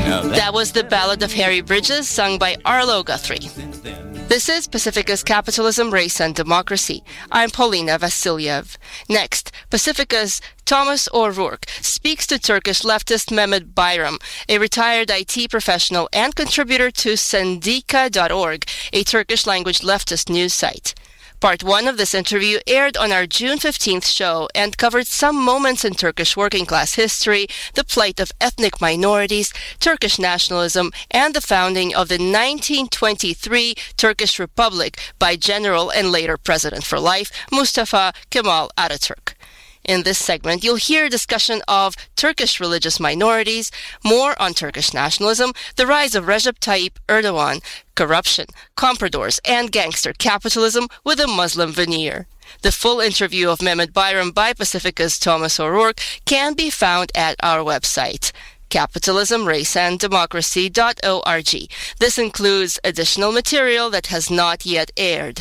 That was the Ballad of Harry Bridges, sung by Arlo Guthrie. This is Pacifica's Capitalism, Race and Democracy. I'm Paulina Vasiliev. Next, Pacifica's Thomas O'Rourke speaks to Turkish leftist Mehmet Bayram, a retired IT professional and contributor to Sendika.org, a Turkish-language leftist news site. Part 1 of this interview aired on our June 15th show and covered some moments in Turkish working-class history, the plight of ethnic minorities, Turkish nationalism, and the founding of the 1923 Turkish Republic by General and later President for Life, Mustafa Kemal Ataturk. In this segment, you'll hear a discussion of Turkish religious minorities, more on Turkish nationalism, the rise of Recep Tayyip Erdogan, corruption, compradors, and gangster capitalism with a Muslim veneer. The full interview of Mehmet Bayram by Pacifica's Thomas O'Rourke can be found at our website, capitalismraceanddemocracy.org. This includes additional material that has not yet aired.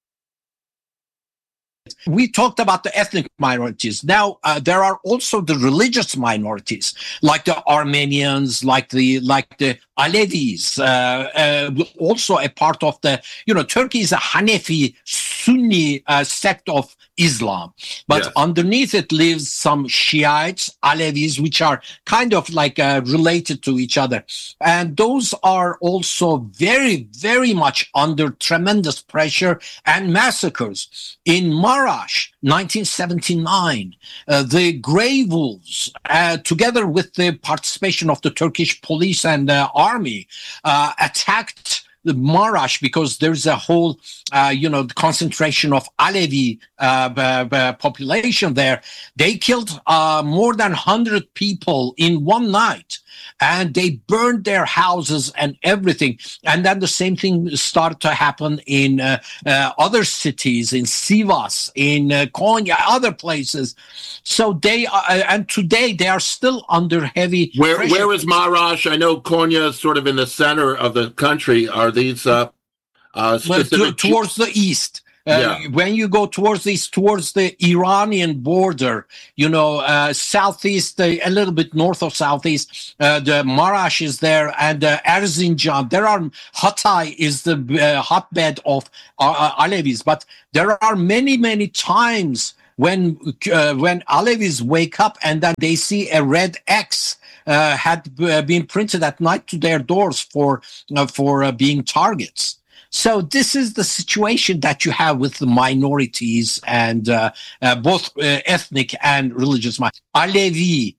We talked about the ethnic minorities. Now, there are also the religious minorities, like the Armenians, like the Alevis, also a part of the, Turkey is a Hanefi Sunni sect of Islam. But yes, underneath it lives some Shiites, Alevis, which are kind of like related to each other. And those are also very, very much under tremendous pressure and massacres. In Marash, 1979, the Grey Wolves, together with the participation of the Turkish police and army, attacked the Marash because there's a whole, concentration of Alevi population there. They killed more than 100 people in one night, and they burned their houses and everything. And then the same thing started to happen in other cities, in Sivas, in Konya, other places. So they and today they are still under heavy pressure. Where is Marash? I know Konya is sort of in the center of the country. Are these specific towards the east? When you go towards the Iranian border, southeast, a little bit north of southeast, the Marash is there, and Erzincan. There are Hatay is the hotbed of Alevis, but there are many, many times when Alevis wake up and then they see a red X had been printed at night to their doors for being targets. So this is the situation that you have with the minorities and both ethnic and religious minorities. Alevi,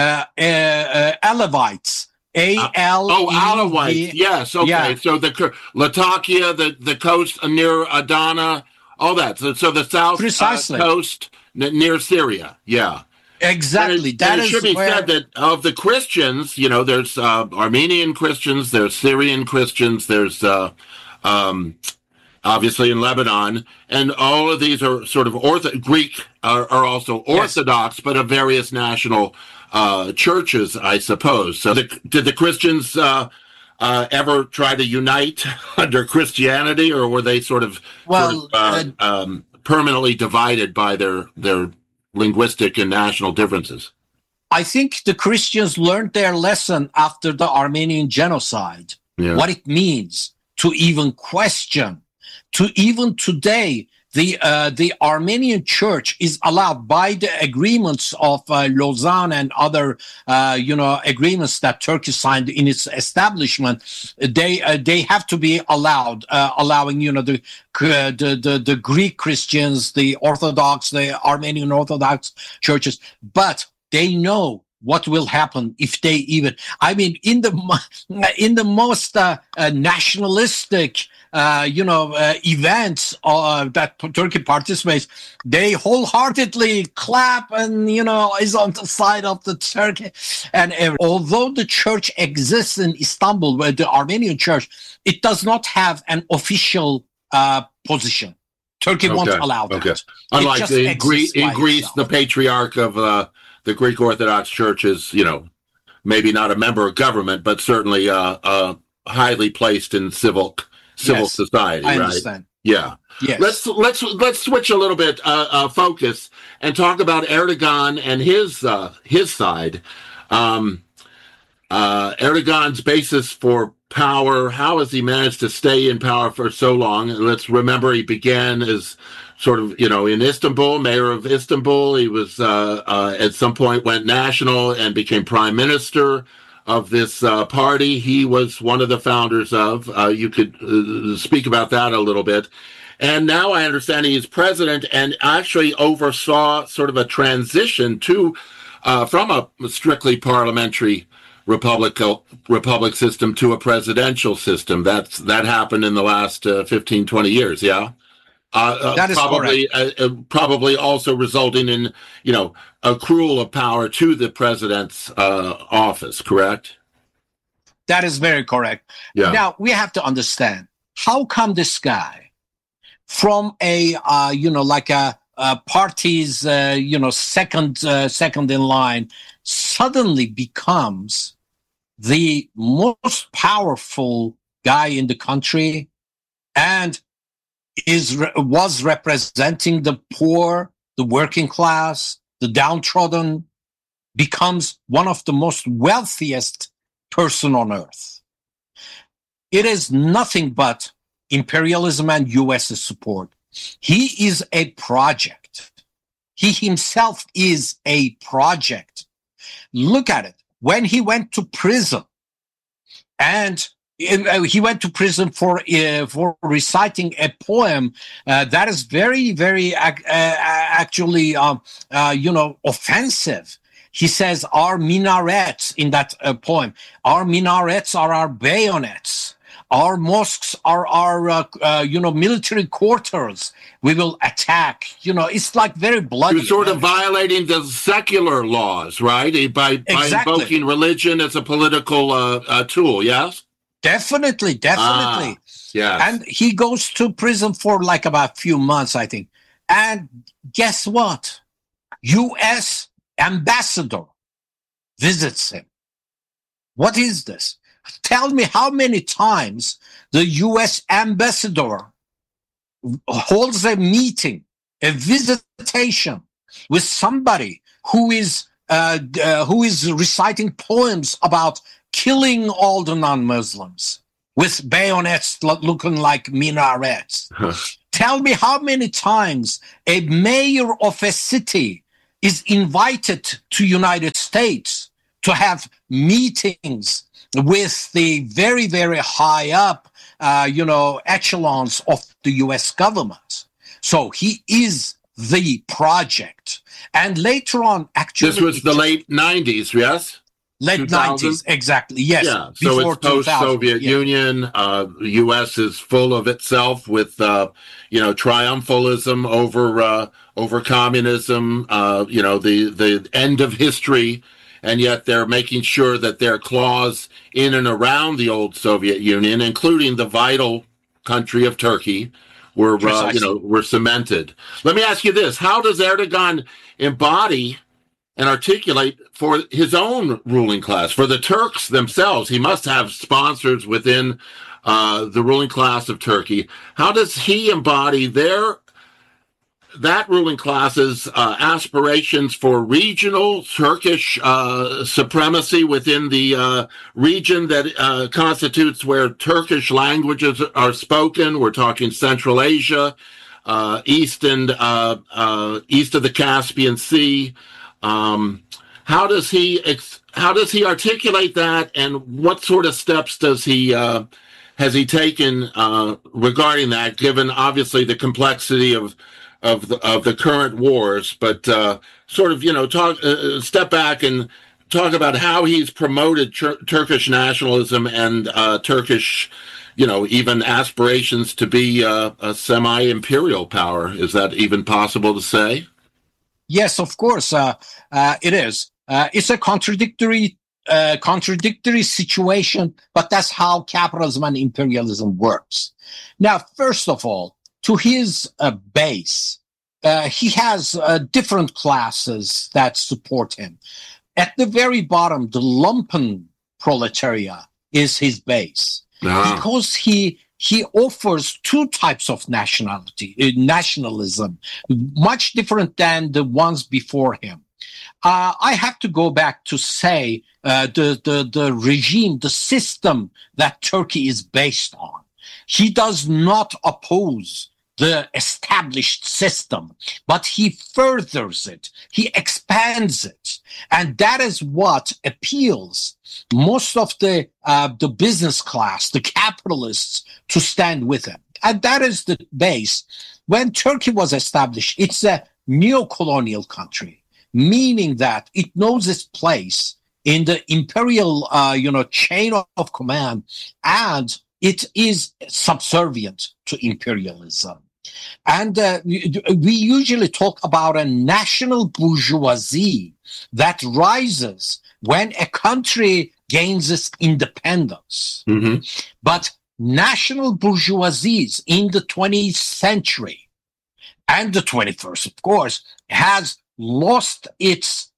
Alevites, Alawites. Yes. Okay. Yeah. So the Latakia, the coast near Adana, all that. So the south coast near Syria. Yeah. Exactly. It should be said that of the Christians, there's Armenian Christians, there's Syrian Christians, there's obviously in Lebanon, and all of these are sort of Greek are also Orthodox, yes, but of various national churches, I suppose. So did the Christians ever try to unite under Christianity, or were they permanently divided by their linguistic and national differences? I think the Christians learned their lesson after the Armenian genocide, what it means to even question. To even today, the Armenian Church is allowed by the agreements of Lausanne and other agreements that Turkey signed in its establishment. They have to be allowing the Greek Christians, the Orthodox, the Armenian Orthodox churches, but they know what will happen if they even, in the most nationalistic, events that Turkey participates, they wholeheartedly clap and, is on the side of the Turkey. And although the church exists in Istanbul, where the Armenian church, it does not have an official position. Turkey won't allow that. Okay. Unlike in Greece, the patriarch of the Greek Orthodox Church is, maybe not a member of government, but certainly highly placed in civil society. I right? understand. Yeah. Yes. Let's switch a little bit focus and talk about Erdogan and his side. Erdogan's basis for power, how has he managed to stay in power for so long? And let's remember he began as sort of, in Istanbul, mayor of Istanbul. He was, at some point went national and became prime minister of this party he was one of the founders of. You could speak about that a little bit. And now I understand he is president and actually oversaw sort of a transition to from a strictly parliamentary republic system to a presidential system. That happened in the last 15, 20 years, yeah? That is probably correct. Probably also resulting in, accrual of power to the president's office, correct? That is very correct. Yeah. Now, we have to understand, how come this guy from a party's, second in line suddenly becomes the most powerful guy in the country and was representing the poor, the working class, the downtrodden, becomes one of the most wealthiest person on earth. It is nothing but imperialism and U.S. support. He is a project. He himself is a project. Look at it. When he went to prison, and he went to prison for reciting a poem that is very, very actually, offensive. He says, our minarets in that poem, our minarets are our bayonets. Our mosques are our, military quarters. We will attack. It's like very bloody. You're sort of violating the secular laws, right? By invoking religion as a political tool, yes? Definitely. Yeah. And he goes to prison for like about a few months, I think. And guess what? U.S. ambassador visits him. What is this? Tell me how many times the U.S. ambassador holds a meeting, a visitation with somebody who is reciting poems about killing all the non-Muslims with bayonets looking like minarets. Tell me how many times a mayor of a city is invited to United States to have meetings with the very, very high up, echelons of the U.S. government. So he is the project. And later on, actually... This was the late 90s, yes? Late 90s, exactly, yes. Yeah, so it's post-Soviet Union. The U.S. is full of itself with, triumphalism over communism, the end of history, and yet they're making sure that their claws in and around the old Soviet Union, including the vital country of Turkey, were cemented. Let me ask you this. How does Erdogan embody and articulate for his own ruling class, for the Turks themselves? He must have sponsors within the ruling class of Turkey. How does he embody that ruling class's aspirations for regional Turkish supremacy within the region that constitutes where Turkish languages are spoken? We're talking Central Asia, east of the Caspian Sea. How does he articulate that, and what sort of steps has he taken regarding that? Given obviously the complexity of the current wars, but step back and talk about how he's promoted Turkish nationalism and Turkish, even aspirations to be a semi-imperial power. Is that even possible to say? Yes, of course, it is. It's a contradictory situation, but that's how capitalism and imperialism works. Now, first of all, to his base, he has different classes that support him. At the very bottom, the lumpen proletariat is his base, because he offers two types of nationalism, much different than the ones before him. I have to go back to say the regime, the system that Turkey is based on. He does not oppose the established system, but he furthers it, he expands it, and that is what appeals most of the business class, the capitalists, to stand with him. And that is the base. When Turkey was established, it's a neo-colonial country, meaning that it knows its place in the imperial, chain of command, and it is subservient to imperialism. And we usually talk about a national bourgeoisie that rises when a country gains its independence. Mm-hmm. But national bourgeoisies in the 20th century and the 21st, of course, has lost its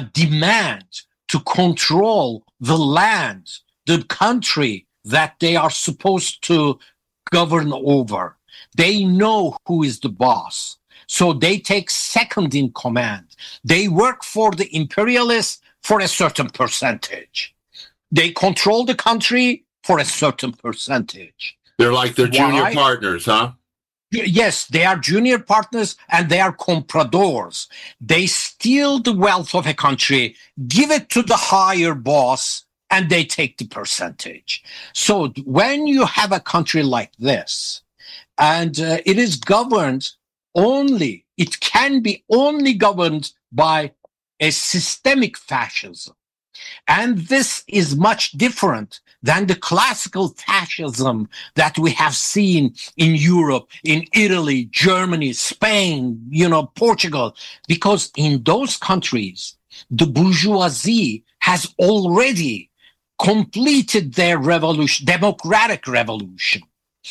demand to control the land, the country that they are supposed to govern over. They know who is the boss, so they take second in command. They work for the imperialists for a certain percentage. They control the country for a certain percentage. They're like their junior partners, huh? Yes, they are junior partners and they are compradors. They steal the wealth of a country, give it to the higher boss, and they take the percentage. So when you have a country like this, and it is governed only, it can be only governed by a systemic fascism. And this is much different than the classical fascism that we have seen in Europe, in Italy, Germany, Spain, Portugal, because in those countries, the bourgeoisie has already completed their revolution, democratic revolution.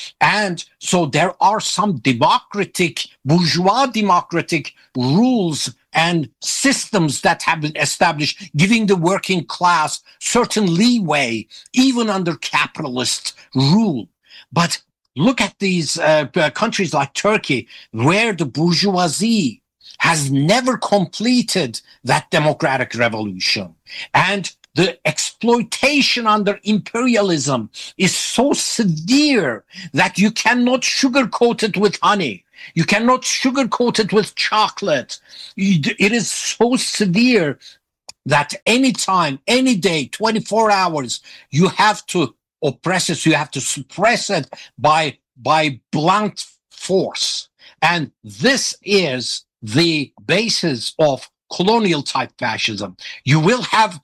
And so there are some bourgeois democratic rules and systems that have been established, giving the working class certain leeway, even under capitalist rule. But look at these countries like Turkey, where the bourgeoisie has never completed that democratic revolution. And the exploitation under imperialism is so severe that you cannot sugarcoat it with honey. You cannot sugarcoat it with chocolate. It is so severe that any time, any day, 24 hours, you have to oppress it. You have to suppress it by blunt force. And this is the basis of colonial type fascism. You will have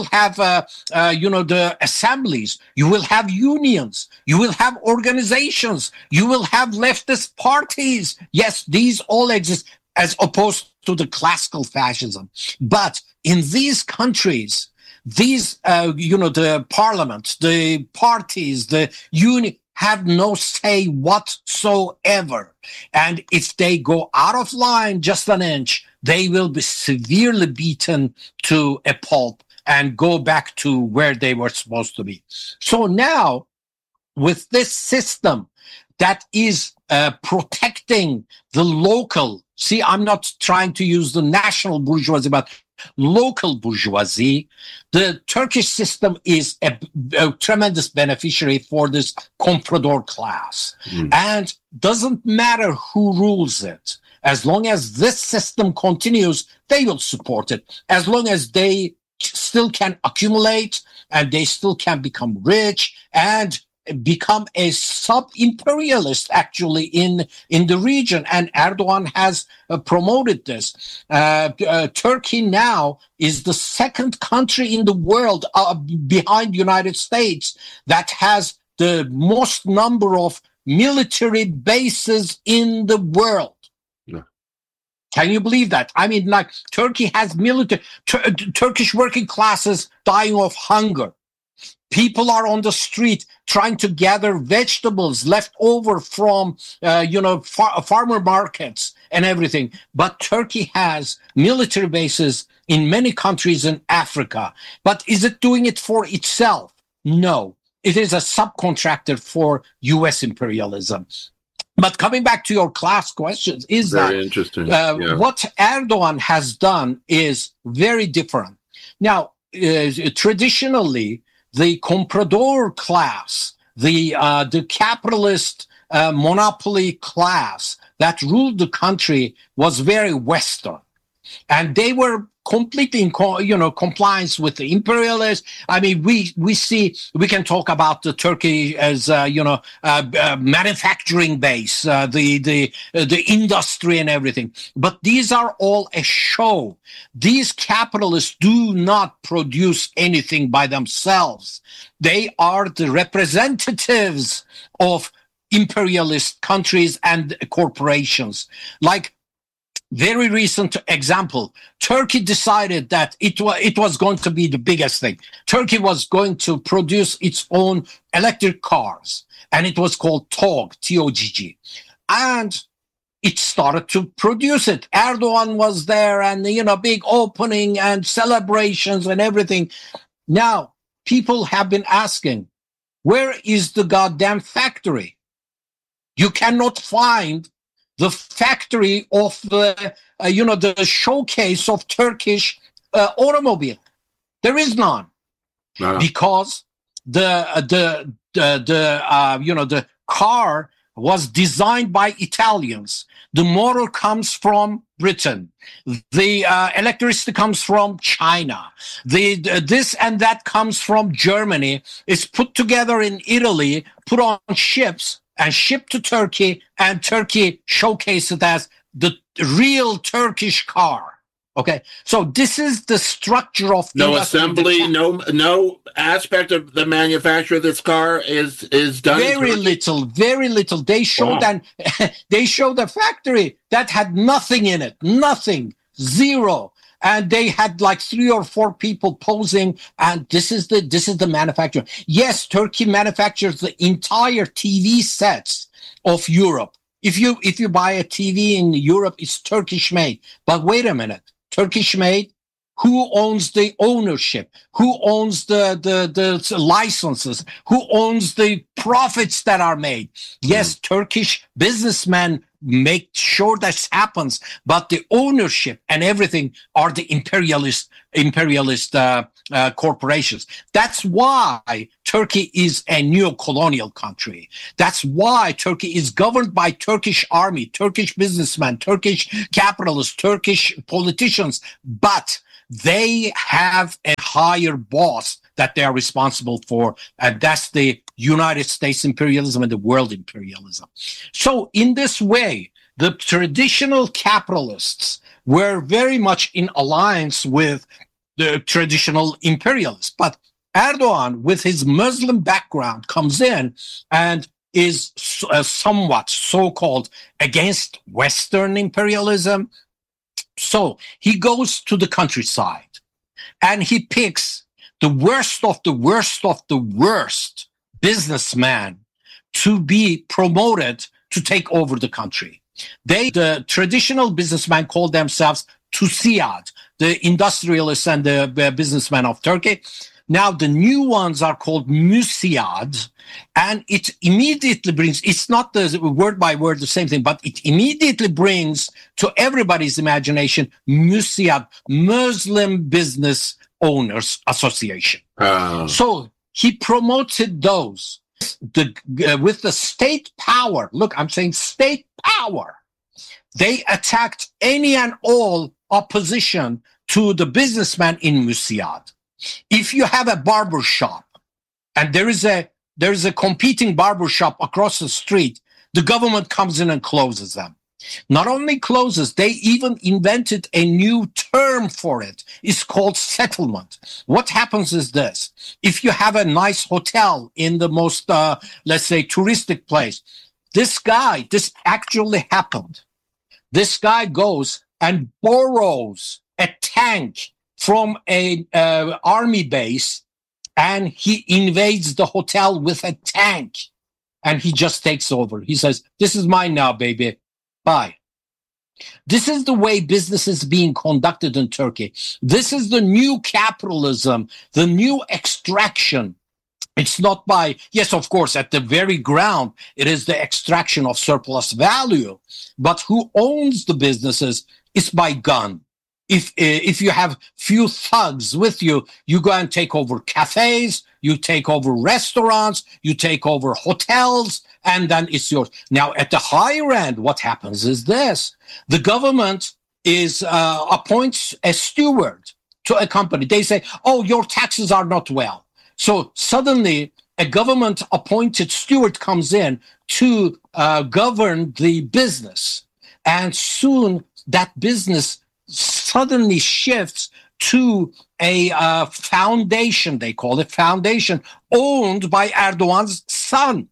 the assemblies. You will have unions. You will have organizations. You will have leftist parties. Yes, these all exist as opposed to the classical fascism. But in these countries, these, the parliament, the parties, the union have no say whatsoever. And if they go out of line just an inch, they will be severely beaten to a pulp and go back to where they were supposed to be. So now, with this system that is protecting the local, see, I'm not trying to use the national bourgeoisie, but local bourgeoisie, the Turkish system is a tremendous beneficiary for this comprador class. And doesn't matter who rules it. As long as this system continues, they will support it. As long as they still can accumulate and they still can become rich and become a sub-imperialist actually in the region. And Erdogan has promoted this. Turkey now is the second country in the world behind the United States that has the most number of military bases in the world. Can you believe that? I mean, like, Turkey has Turkish working classes dying of hunger. People are on the street trying to gather vegetables left over from, farmer markets and everything. But Turkey has military bases in many countries in Africa. But is it doing it for itself? No. It is a subcontractor for U.S. imperialism. But coming back to your class questions, is Very that interesting. what Erdogan has done is very different. Now, traditionally, the comprador class, the capitalist monopoly class that ruled the country was very Western, and they were completely in compliance with the imperialists. I mean, we can talk about the Turkey as manufacturing base, the industry and everything, but these are all a show. These capitalists do not produce anything by themselves. They are the representatives of imperialist countries and corporations. Like, very recent example, Turkey decided that it was going to be the biggest thing. Turkey was going to produce its own electric cars, and it was called TOG, T-O-G-G. And it started to produce it. Erdogan was there, and, big opening and celebrations and everything. Now, people have been asking, where is the goddamn factory? You cannot find the factory of the showcase of Turkish automobile. There is none, because the car was designed by Italians. The motor comes from Britain. The electricity comes from China. This and that comes from Germany. It's put together in Italy, put on ships, and shipped to Turkey, and Turkey showcased it as the real Turkish car. Okay, so this is the structure of no assembly, no aspect of the manufacture of this car is done. Very little. They showed they showed a factory that had nothing in it, nothing, zero. And they had like 3 or 4 people posing, and this is the manufacturer. Yes, Turkey manufactures the entire TV sets of Europe. If you buy a TV in Europe, it's Turkish made. But wait a minute, Turkish made? Who owns the ownership? Who owns the licenses? Who owns the profits that are made? Yes, Turkish businessmen make sure that happens, but the ownership and everything are the imperialist corporations. That's why Turkey is a neo-colonial country. That's why Turkey is governed by Turkish army, Turkish businessmen, Turkish capitalists, Turkish politicians, but they have a higher boss that they are responsible for, and that's the United States imperialism and the world imperialism. So in this way, the traditional capitalists were very much in alliance with the traditional imperialists. But Erdogan, with his Muslim background, comes in and is somewhat so-called against Western imperialism. So he goes to the countryside and he picks the worst of the worst of the worst businessman to be promoted to take over the country. The traditional businessmen call themselves TÜSİAD, the industrialists and the businessmen of Turkey. Now the new ones are called MÜSİAD, and it immediately brings, it's not the word by word the same thing, but it immediately brings to everybody's imagination MÜSİAD, Muslim Business Owners Association. So he promoted those with the state power. Look, I'm saying state power. They attacked any and all opposition to the businessman in MÜSİAD. If you have a barber shop and there is a competing barber shop across the street, the government comes in and closes them. Not only closes, they even invented a new term for it. It's called settlement. What happens is this. If you have a nice hotel in the most, let's say, touristic place, this actually happened. This guy goes and borrows a tank from an army base, and he invades the hotel with a tank, and he just takes over. He says, "This is mine now, baby. Bye." This is the way business is being conducted in Turkey. This is the new capitalism, the new extraction It's not by, yes, of course, at the very ground, it is the extraction of surplus value. But who owns the businesses is by gun. If you have few thugs with you, you go and take over cafes, you take over restaurants, you take over hotels, and then it's yours. Now, at the higher end, what happens is this. The government appoints a steward to a company. They say, oh, your taxes are not well. So suddenly a government appointed steward comes in to govern the business. And soon that business suddenly shifts to a foundation, they call it foundation, owned by Erdogan's son.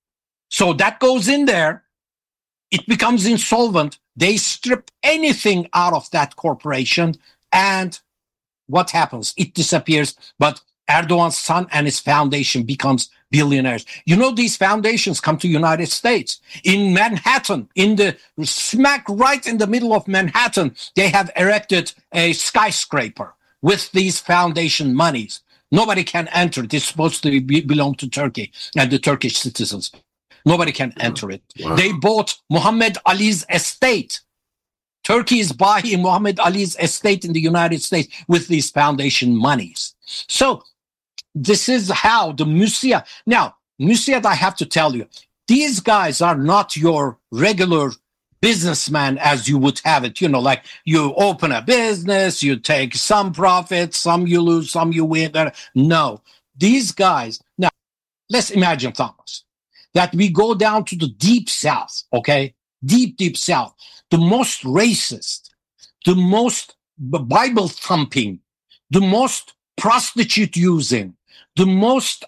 So that goes in there. It becomes insolvent. They strip anything out of that corporation. And what happens? It disappears. But Erdogan's son and his foundation becomes billionaires. You know, these foundations come to United States. In Manhattan, in the smack right in the middle of Manhattan, they have erected a skyscraper with these foundation monies. Nobody can enter it. It's supposed to belong to Turkey and the Turkish citizens. Nobody can enter it. Wow. They bought Muhammad Ali's estate. Turkey is buying Muhammad Ali's estate in the United States with these foundation monies. So this is how the Müsiat. Now, Müsiat, I have to tell you, these guys are not your regular businessman as you would have it. You know, like you open a business, you take some profit, some you lose, some you win. No, these guys. Now, let's imagine, Thomas, that we go down to the deep south, okay? Deep south. The most racist, the most Bible thumping, the most prostitute using, the most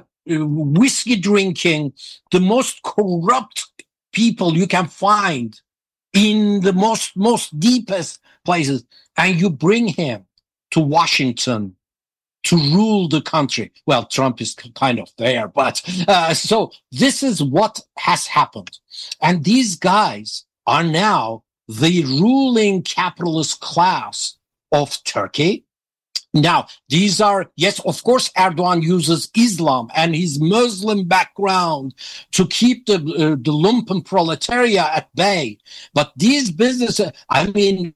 whiskey drinking, the most corrupt people you can find in the most deepest places, and you bring him to Washington to rule the country. Well, Trump is kind of there, but so this is what has happened. And these guys are now the ruling capitalist class of Turkey. Now, these are, yes, of course, Erdogan uses Islam and his Muslim background to keep the lumpen proletariat at bay. But these businesses, I mean,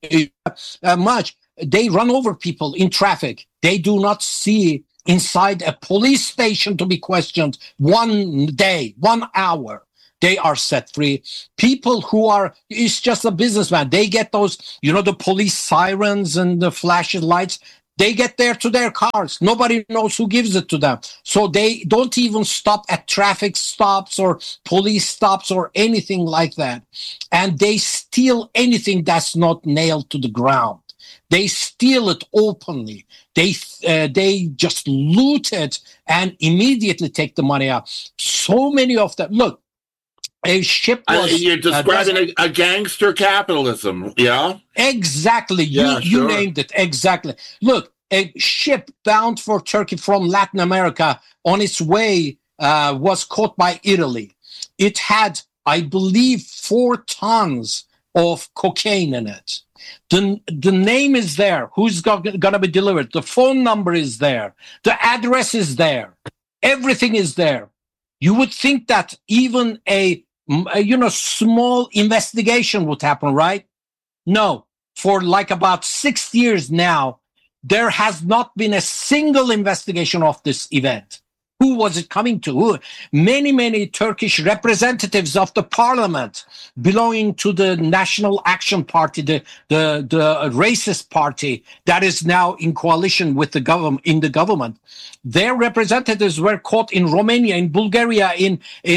they run over people in traffic. They do not see inside a police station to be questioned 1 day, 1 hour. They are set free. People who are, it's just a businessman. They get those, you know, the police sirens and the flashing lights. They get there to their cars. Nobody knows who gives it to them. So they don't even stop at traffic stops or police stops or anything like that. And they steal anything that's not nailed to the ground. They steal it openly. They just loot it and immediately take the money out. So many of them. Look, a ship was... You're describing a gangster capitalism, yeah? Exactly. Yeah, you named it. Exactly. Look, a ship bound for Turkey from Latin America on its way was caught by Italy. It had, I believe, 4 tons of cocaine in it. The name is there. Who's going to be delivered? The phone number is there. The address is there. Everything is there. You would think that even a small investigation would happen, right? No. For like about 6 years now, there has not been a single investigation of this event. Who was it coming to? Many Turkish representatives of the parliament belonging to the National Action Party, the racist party that is now in coalition with the government. Their representatives were caught in Romania, in Bulgaria, in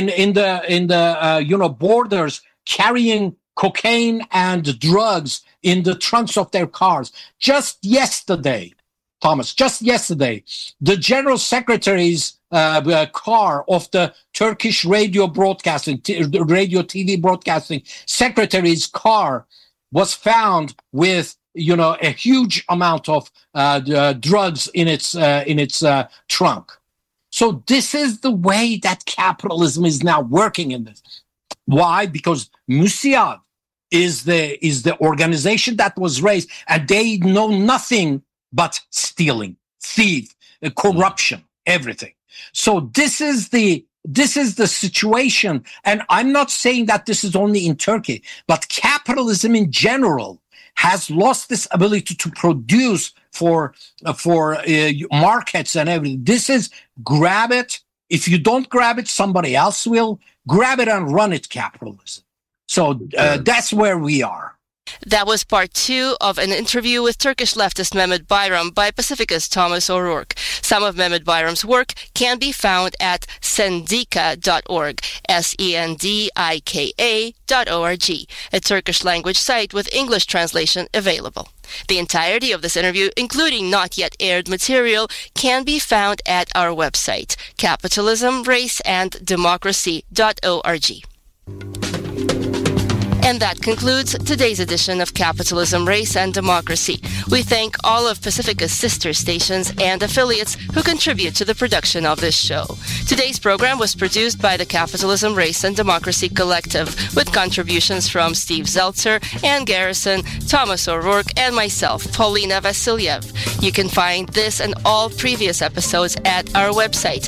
the borders, carrying cocaine and drugs in the trunks of their cars. Just yesterday, Thomas, the general secretary's car of the Turkish radio TV broadcasting secretary's car was found with, a huge amount of drugs in its trunk. So this is the way that capitalism is now working in this. Why? Because Müsiat is the organization that was raised, and they know nothing but stealing, thief, corruption, everything. So this is the situation. And I'm not saying that this is only in Turkey, but capitalism in general has lost this ability to produce for markets and everything. This is grab it. If you don't grab it, somebody else will. Grab it and run it, capitalism. So that's where we are. That was part 2 of an interview with Turkish leftist Mehmet Bayram by Pacificus Thomas O'Rourke. Some of Mehmet Bayram's work can be found at sendika.org, sendika.org, a Turkish language site with English translation available. The entirety of this interview, including not yet aired material, can be found at our website, capitalismraceanddemocracy.org. And that concludes today's edition of Capitalism, Race, and Democracy. We thank all of Pacifica's sister stations and affiliates who contribute to the production of this show. Today's program was produced by the Capitalism, Race, and Democracy Collective, with contributions from Steve Zeltzer, Ann Garrison, Thomas O'Rourke, and myself, Paulina Vasiliev. You can find this and all previous episodes at our website,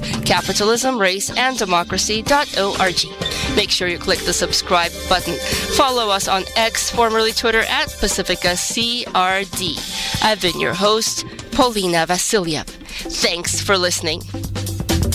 capitalismraceanddemocracy.org. Make sure you click the subscribe button. Follow us on X, formerly Twitter, at PacificaCRD. I've been your host, Paulina Vasiliev. Thanks for listening.